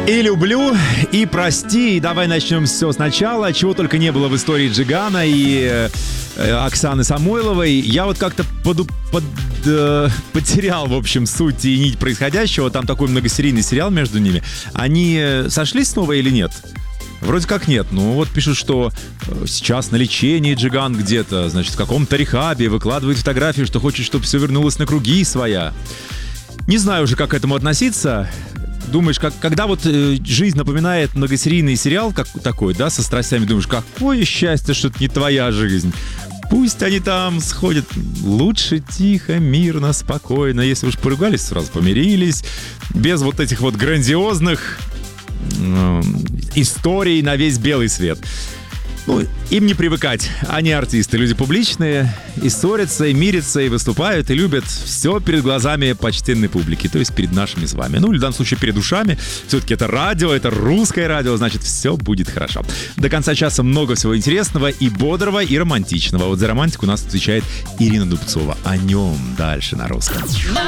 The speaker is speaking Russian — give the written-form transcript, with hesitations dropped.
И люблю, и прости, и давай начнем все сначала. Чего только не было в истории Джигана и Оксаны Самойловой. Я вот как-то потерял, в общем, суть и нить происходящего. Там такой многосерийный сериал между ними. Они сошлись снова или нет? Вроде как нет. Ну вот пишут, что сейчас на лечении Джиган где-то, значит, в каком-то рехабе, выкладывает фотографии, что хочет, чтобы все вернулось на круги своя. Не знаю уже, как к этому относиться. Думаешь, когда вот жизнь напоминает многосерийный сериал такой, да, со страстями, думаешь, какое счастье, что это не твоя жизнь. Пусть они там сходят лучше тихо, мирно, спокойно. Если уж поругались, сразу помирились. Без вот этих вот грандиозных историй на весь белый свет. Ну, им не привыкать. Они артисты, люди публичные, и ссорятся, и мирятся, и выступают, и любят все перед глазами почтенной публики, то есть перед нашими с вами. Ну, или в данном случае перед ушами. Все-таки это радио, это русское радио, значит, все будет хорошо. До конца часа много всего интересного и бодрого, и романтичного. Вот за романтику у нас отвечает Ирина Дубцова. О нем дальше на русском.